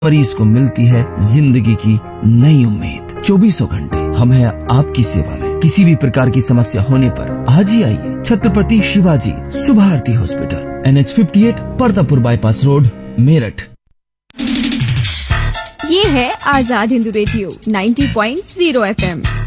मरीज को मिलती है जिंदगी की नई उम्मीद। 24 घंटे हम हैं आपकी सेवा में। किसी भी प्रकार की समस्या होने पर आज ही आइए Chhatrapati Shivaji Subharti hospital, NH 58, Partapur bypass road, Meerut. ये है आजाद हिंदू रेडियो 90.0 FM।